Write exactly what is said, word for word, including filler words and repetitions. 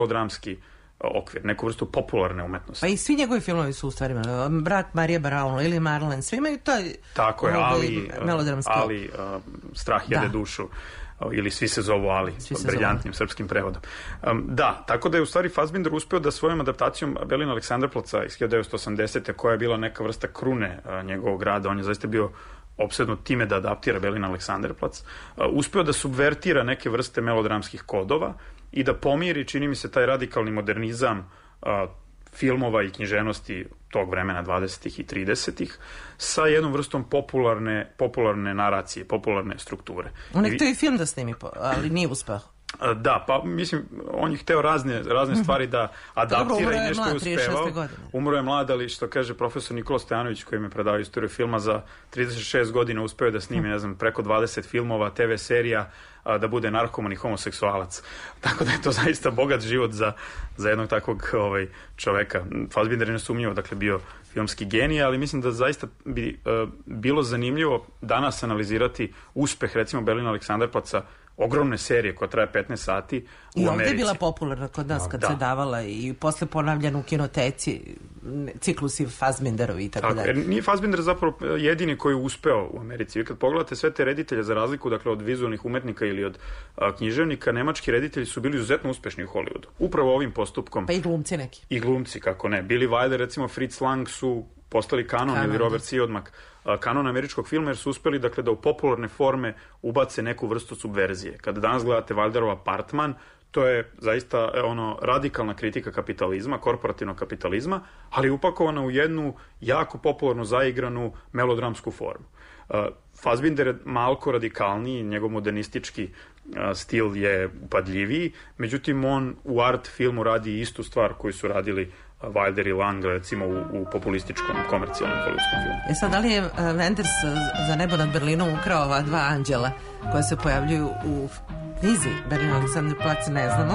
melodramski okvir, neku vrstu popularne umetnosti. Pa i svi njegovi filmovi su u stvari Brat Marije Brown, Lili Marlen, svi imaju taj tako je, ali, melodramski. Ali uh, Strah jede da. dušu ili Svi se zovu Ali, briljantnim srpskim prevodom. Um, da, tako da je u stvari Fassbinder uspeo da svojom adaptacijom Berlin Aleksandarplatza iz hiljadu devetsto osamdesete koja je bila neka vrsta krune uh, njegovog rada, on je zaista bio opsednut time da adaptira Berlin Aleksandarplatz, uh, uspeo da subvertira neke vrste melodramskih kodova i da pomiri, čini mi se, taj radikalni modernizam uh, filmova i književnosti tog vremena dvadesetih i tridesetih sa jednom vrstom popularne, popularne naracije, popularne strukture. On je htio i film da snimi, ali nije uspeo. Da, pa mislim, on je hteo razne, razne stvari da adaptira i nešto je uspevao. Umro je mlad, ali što kaže profesor Nikola Stojanović koji me predao istoriju filma, za trideset šest godina uspeo je da snimi, ne znam, preko dvadeset filmova, te ve serija, da bude narkoman i homoseksualac. Tako da je to zaista bogat život za, za jednog takvog ovaj, čoveka. Fassbinder je nesumnjivo, dakle, bio filmski genij, ali mislim da zaista bi uh, bilo zanimljivo danas analizirati uspeh, recimo, Berlin Aleksandarplatza, ogromne serije koja traje petnaest sati u I Americi. I ovdje je bila popularna kod nas kad da. se davala i posle ponavljana u kinoteci, ciklusi Fassbinderovi i tako, tako dalje. Nije Fassbinder zapravo jedini koji je uspeo u Americi. Vi kad pogledate sve te reditelje, za razliku dakle, od vizualnih umetnika ili od a, književnika, nemački reditelji su bili izuzetno uspešni u Hollywoodu. Upravo ovim postupkom. Pa i glumci neki. I glumci, kako ne. Billy Wilder, recimo Fritz Lang su postali kanon, kanon ili Robert Siodmak kanon američkog filma, jer su uspeli dakle, da u popularne forme ubace neku vrstu subverzije. Kada danas gledate Wilderov Apartman, to je zaista ono radikalna kritika kapitalizma, korporativnog kapitalizma, ali upakovana u jednu jako popularnu, zaigranu melodramsku formu. Uh, Fassbinder je malko radikalniji, njegov modernistički uh, stil je upadljiviji, međutim on u art filmu radi istu stvar koju su radili Wilder i Lang, recimo, u, u populističkom, komercijalnom hollywoodskom filmu. E sad, da li je uh, Wenders za nebo nad Berlinom ukrao ova dva anđela koja se pojavljuju u knjizi Berlin Aleksandarplatz, ne znamo.